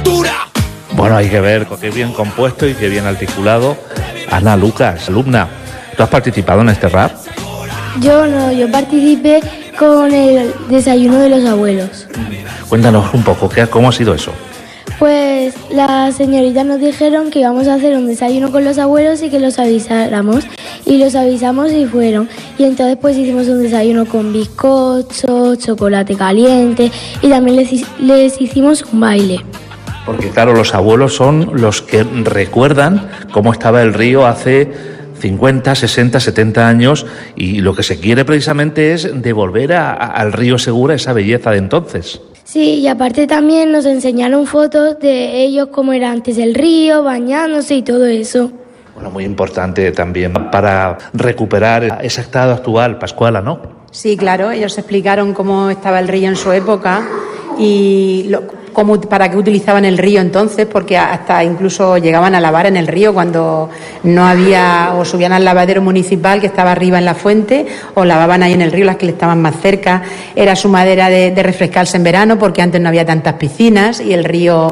cultura. Bueno, hay que ver qué bien compuesto y qué bien articulado. Ana Lucas, alumna, ¿tú has participado en este rap? Yo no, yo participé con el desayuno de los abuelos. Cuéntanos un poco, ¿cómo ha sido eso? Pues las señoritas nos dijeron que íbamos a hacer un desayuno con los abuelos y que los avisáramos. Y los avisamos y fueron. Y entonces pues hicimos un desayuno con bizcocho, chocolate caliente y también les hicimos un baile. Porque claro, los abuelos son los que recuerdan cómo estaba el río hace 50, 60, 70 años y lo que se quiere precisamente es devolver al río Segura esa belleza de entonces. Sí, y aparte también nos enseñaron fotos de ellos cómo era antes el río, bañándose y todo eso. Bueno, muy importante también para recuperar ese estado actual, Pascuala, ¿no? Sí, claro, ellos explicaron cómo estaba el río en su época y para qué utilizaban el río entonces, porque hasta incluso llegaban a lavar en el río cuando no había, o subían al lavadero municipal que estaba arriba en la fuente, o lavaban ahí en el río las que le estaban más cerca. Era su manera de refrescarse en verano, porque antes no había tantas piscinas y el río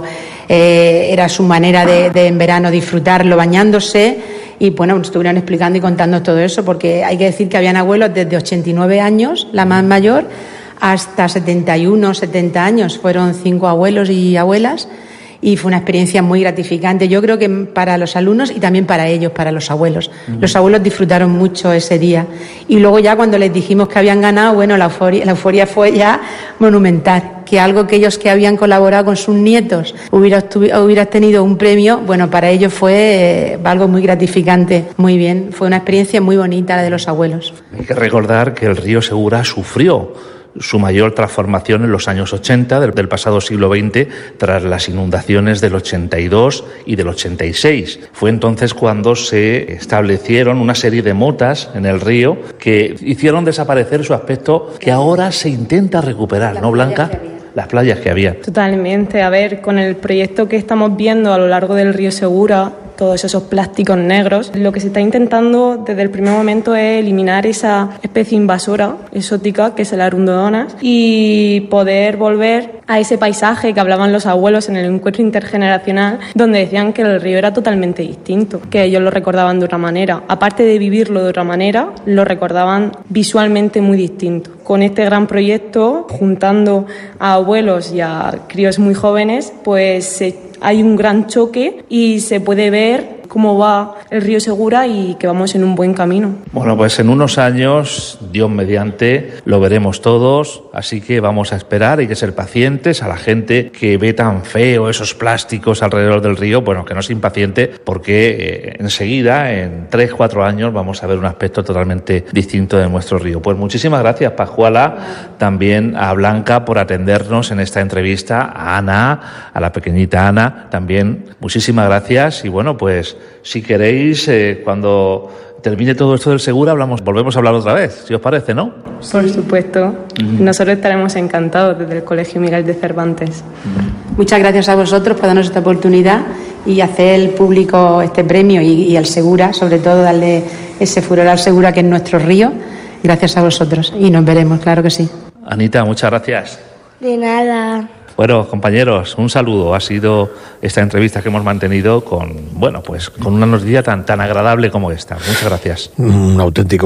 era su manera de en verano disfrutarlo bañándose. Y bueno, estuvieron explicando y contando todo eso, porque hay que decir que habían abuelos desde 89 años, la más mayor, hasta 71, 70 años. Fueron 5 abuelos y abuelas y fue una experiencia muy gratificante. Yo creo que para los alumnos y también para ellos, para los abuelos. Los abuelos disfrutaron mucho ese día. Y luego ya cuando les dijimos que habían ganado, bueno, la euforia fue ya monumental. Que algo que ellos que habían colaborado con sus nietos hubieras tenido un premio, bueno, para ellos fue algo muy gratificante. Muy bien, fue una experiencia muy bonita la de los abuelos. Hay que recordar que el río Segura sufrió su mayor transformación en los años 80 del pasado siglo XX tras las inundaciones del 82 y del 86. Fue entonces cuando se establecieron una serie de motas en el río que hicieron desaparecer su aspecto que ahora se intenta recuperar, ¿no, Blanca? Las playas que había. Totalmente. A ver, con el proyecto que estamos viendo a lo largo del río Segura, todos esos plásticos negros, lo que se está intentando desde el primer momento es eliminar esa especie invasora exótica que es el Arundodonas y poder volver a ese paisaje que hablaban los abuelos en el encuentro intergeneracional, donde decían que el río era totalmente distinto, que ellos lo recordaban de otra manera. Aparte de vivirlo de otra manera, lo recordaban visualmente muy distinto. Con este gran proyecto, juntando a abuelos y a críos muy jóvenes, pues hay un gran choque y se puede ver cómo va el río Segura y que vamos en un buen camino. Bueno, pues en unos años, Dios mediante, lo veremos todos, así que vamos a esperar, hay que ser pacientes. A la gente que ve tan feo esos plásticos alrededor del río, bueno, que no se impaciente porque enseguida, en 3-4 años, vamos a ver un aspecto totalmente distinto de nuestro río. Pues muchísimas gracias, Pascuala, también a Blanca por atendernos en esta entrevista, a Ana, a la pequeñita Ana, también muchísimas gracias y bueno, pues si queréis, cuando termine todo esto del Segura, volvemos a hablar otra vez, si os parece, ¿no? Por supuesto. Nosotros estaremos encantados desde el Colegio Miguel de Cervantes. Muchas gracias a vosotros por darnos esta oportunidad y hacer público este premio y al Segura, sobre todo darle ese furor al Segura que es nuestro río. Gracias a vosotros y nos veremos, claro que sí. Anita, muchas gracias. De nada. Bueno, compañeros, un saludo. Ha sido esta entrevista que hemos mantenido con una noticia tan agradable como esta. Muchas gracias. Un auténtico